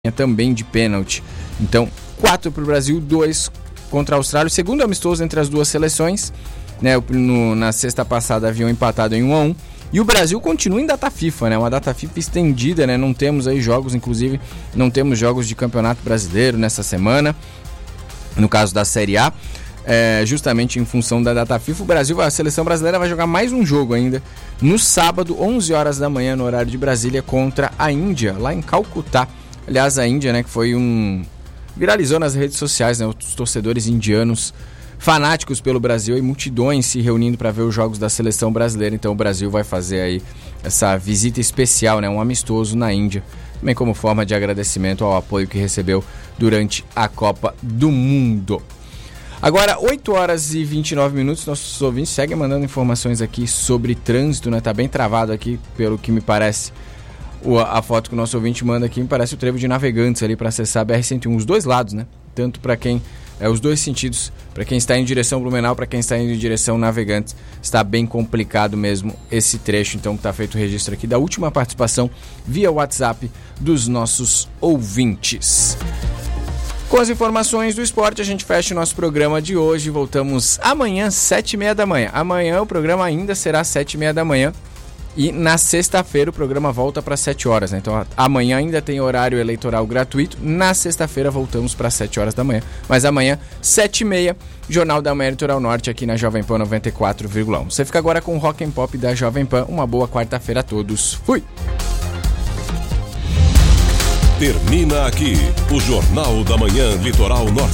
também de pênalti. Então, 4 para o Brasil, 2 contra a Austrália. O segundo amistoso entre as duas seleções, né? Na sexta passada haviam empatado em 1-1. E o Brasil continua em data FIFA, né? Uma data FIFA estendida, né? Não temos aí jogos, inclusive não temos jogos de Campeonato Brasileiro nessa semana, no caso da Série A. Justamente em função da data FIFA, a seleção brasileira vai jogar mais um jogo ainda no sábado, 11 horas da manhã, no horário de Brasília, contra a Índia, lá em Calcutá. Aliás, a Índia, né, que viralizou nas redes sociais, né, os torcedores indianos fanáticos pelo Brasil e multidões se reunindo para ver os jogos da seleção brasileira. Então o Brasil vai fazer aí essa visita especial, né, um amistoso na Índia, também como forma de agradecimento ao apoio que recebeu durante a Copa do Mundo. Agora, 8 horas e 29 minutos, nossos ouvintes seguem mandando informações aqui sobre trânsito, né? Tá bem travado aqui, pelo que me parece. A foto que o nosso ouvinte manda aqui me parece o trevo de Navegantes ali para acessar a BR-101, os dois lados, né? Tanto para quem, os dois sentidos, para quem está em direção Blumenau, para quem está indo em direção Navegantes, está bem complicado mesmo esse trecho. Então está feito o registro aqui da última participação via WhatsApp dos nossos ouvintes. Com as informações do esporte, a gente fecha o nosso programa de hoje. Voltamos amanhã, 7h30 da manhã. Amanhã o programa ainda será 7h30 da manhã. E na sexta-feira o programa volta para 7 horas, né? Então amanhã ainda tem horário eleitoral gratuito. Na sexta-feira voltamos para 7 horas da manhã. Mas amanhã, 7h30, Jornal da Manhã Litoral Norte aqui na Jovem Pan 94,1. Você fica agora com o Rock and Pop da Jovem Pan. Uma boa quarta-feira a todos. Fui! Termina aqui o Jornal da Manhã Litoral Norte.